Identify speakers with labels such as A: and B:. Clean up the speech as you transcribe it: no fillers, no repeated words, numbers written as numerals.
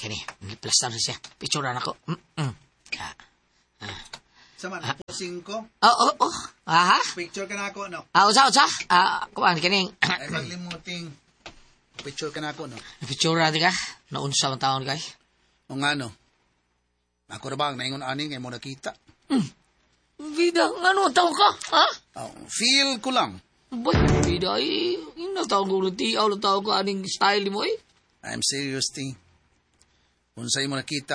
A: kini, plastar siya. Picturean ako.
B: Sama na po 5.
A: Aha?
B: Picture ka na ako, no?
A: Usa. Kuan kini.
B: Ay, maglimuting. Picture ka na ako, no?
A: Picturean di ka? Naunsa man taon kay?
B: O nga, no? Ako na ba, naingon aning, ngayon mo nakita.
A: Vida, ngano taon ka? Ha?
B: Feel ko lang.
A: Boy, vida, taon ko nutiaw, taon ko aning style mo,
B: I'm serious, ting. Kung sa'yo mo nakita,